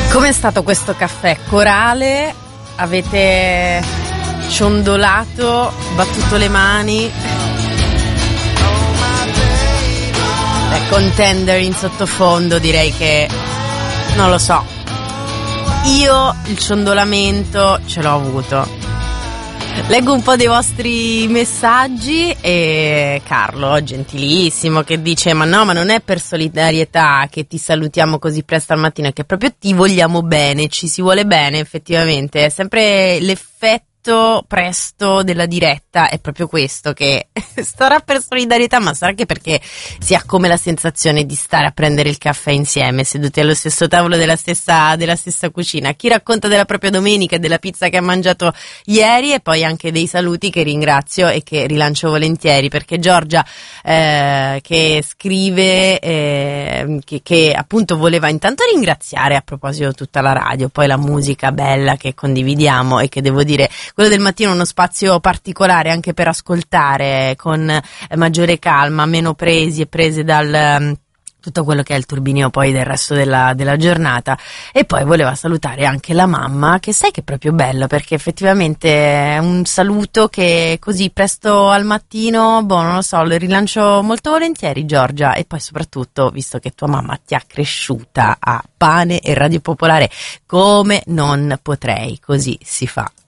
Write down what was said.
Com'è stato questo caffè? Corale? Avete ciondolato, battuto le mani? Con Tender in sottofondo direi che non lo so. Io il ciondolamento ce l'ho avuto. Leggo un po' dei vostri messaggi e Carlo, gentilissimo, che dice: ma no, ma non è per solidarietà che ti salutiamo così presto al mattino, è che proprio ti vogliamo bene, ci si vuole bene effettivamente, è sempre l'effetto presto della diretta, è proprio questo, che sarà per solidarietà, ma sarà anche perché si ha come la sensazione di stare a prendere il caffè insieme, seduti allo stesso tavolo della stessa cucina. Chi racconta della propria domenica e della pizza che ha mangiato ieri, e poi anche dei saluti che ringrazio e che rilancio volentieri, perché Giorgia che scrive che appunto voleva intanto ringraziare a proposito tutta la radio, poi la musica bella che condividiamo e che devo dire, quello del mattino è uno spazio particolare anche per ascoltare con maggiore calma, meno prese dal tutto quello che è il turbinio poi del resto della giornata. E poi voleva salutare anche la mamma, che sai che è proprio bello, perché effettivamente è un saluto che così presto al mattino, non lo so, lo rilancio molto volentieri, Giorgia. E poi soprattutto, visto che tua mamma ti ha cresciuta a pane e Radio Popolare, come non potrei, così si fa.